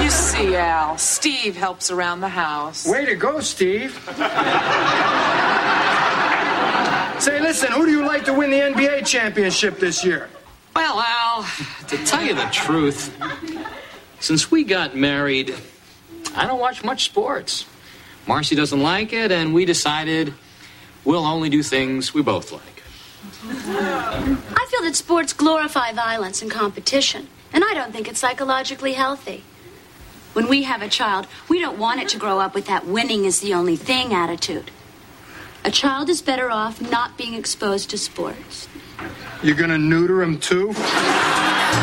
You see, Al, Steve helps around the house. Way to go, Steve. Say, listen, who do you like to win the NBA championship this year? Well, Al, to tell you the truth, since we got married, I don't watch much sports. Marcy doesn't like it, and we decided we'll only do things we both like. I feel that sports glorify violence and competition, and I don't think it's psychologically healthy. When we have a child, we don't want it to grow up with that winning is the only thing attitude. A child is better off not being exposed to sports. You're gonna neuter him, too?